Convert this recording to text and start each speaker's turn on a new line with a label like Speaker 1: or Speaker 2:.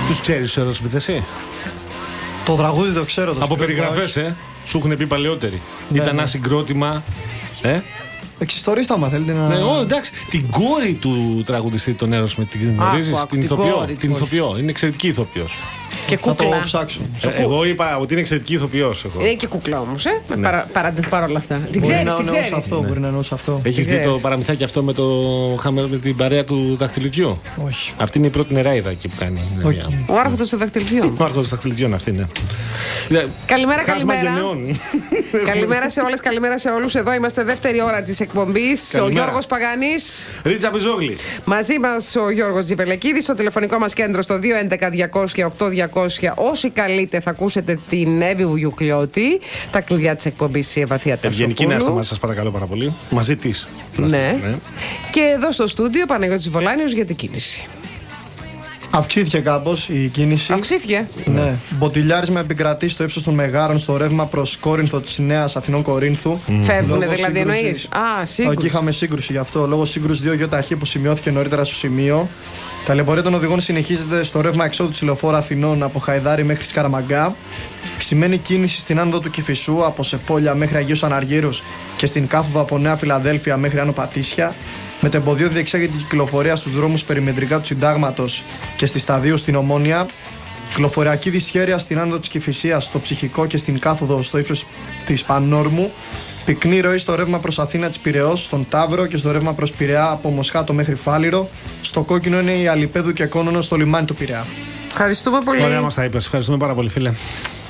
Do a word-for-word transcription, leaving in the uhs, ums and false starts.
Speaker 1: Τους ξέρεις τους Aerosmith εσύ?
Speaker 2: Το τραγούδι το ξέρω. Το
Speaker 1: Από περιγραφές, ε. Σου έχουν πει παλαιότεροι. Ναι, ήταν ναι. ένα συγκρότημα. Ε.
Speaker 2: Εξιστορίστα, άμα θέλετε να.
Speaker 1: Ναι, ό, εντάξει. Την κόρη του τραγουδιστή τον Aerosmith την γνωρίζεις? Την ηθοποιό. Την ηθοποιό. Είναι εξαιρετική ηθοποιός.
Speaker 2: Και κούκλα. Θα το ψάξω.
Speaker 1: Ε, εγώ είπα ότι είναι εξαιρετική ηθοποιός.
Speaker 3: Είναι και κούκλα όμως, ε. Ναι. Παρα, παρά, παρά όλα αυτά. Την ξέρεις, την ξέρεις.
Speaker 2: Αυτό, ναι. Μπορεί να εννοούσε αυτό.
Speaker 1: Έχεις δει το παραμυθάκι αυτό με, το, με την παρέα του δαχτυλιδιού?
Speaker 2: Όχι.
Speaker 1: Αυτή είναι η πρώτη νεράιδα εκεί που κάνει.
Speaker 3: Okay. Ο άρχοντος των δαχτυλιδιών.
Speaker 1: Ο άρχοντος των δαχτυλιδιών, αυτή είναι.
Speaker 3: Καλημέρα, καλημέρα. Καλημέρα σε όλες, καλημέρα σε όλους. Εδώ είμαστε δεύτερη ώρα της εκπομπής. Ο Γιώργος Παγανής.
Speaker 1: Ρίτσα Μπιζόγλη.
Speaker 3: Μαζί μας ο Γιώργος Τζιβελεκίδης. Στο τηλεφωνικό μας κέντρο στο δύο έντεκα διακόσια οκτώ διακόσια. Όσοι καλείτε θα ακούσετε την Εύη Βουγιουκλιώτη. Τα κλειδιά της εκπομπής η Ευαθία Ταυσοπούλου.
Speaker 1: Ευγενική να είστε μας, σας παρακαλώ πάρα πολύ. Μαζί της.
Speaker 3: Ναι. ναι. Και εδώ στο στούντιο Παναγιώτης Βολάνιος για την κίνηση.
Speaker 2: Αυξήθηκε κάπως η κίνηση.
Speaker 3: Αυξήθηκε.
Speaker 2: Ναι. Μποτιλιάρισμα επικρατεί στο ύψος των Μεγάρων στο ρεύμα προς Κόρινθο της Νέας Αθηνών Κορίνθου.
Speaker 3: Mm. Φεύγουνε δηλαδή, εννοείς? Α, σύγκρουση.
Speaker 2: Εκεί είχαμε σύγκρουση γι' αυτό. Λόγω σύγκρουση δύο γιοταχή που σημειώθηκε νωρίτερα στο σημείο. Τα λεωφορεία των οδηγών συνεχίζεται στο ρεύμα εξόδου της λεωφόρου Αθηνών από Χαϊδάρη μέχρι Σκαραμαγκά. Ξημένη κίνηση στην άνοδο του Κηφισού από Σεπόλια μέχρι Αγίους Αναργύρους και στην κάθοδο από Νέα Φιλαδέλφια μέχρι Άνω Πατήσια. Με το εμποδίο διεξάγεται η κυκλοφορία στους δρόμους περιμετρικά του Συντάγματος και στη Σταδίου στην Ομόνια. Κυκλοφοριακή δυσχέρεια στην άνοδο της Κηφισίας, στο Ψυχικό και στην κάθοδο στο ύψος της Πανόρμου. Πυκνή ροή στο ρεύμα προς Αθήνα της Πειραιώς, στον Ταύρο και στο ρεύμα προς Πειραιά από Μοσχάτο μέχρι Φάληρο. Στο κόκκινο είναι η Αλιπέδου και Κόνονο στο λιμάνι του Πειραιά.
Speaker 3: Ευχαριστούμε πολύ.
Speaker 1: Ωραία μας τα είπες. Ευχαριστούμε πάρα πολύ, φίλε.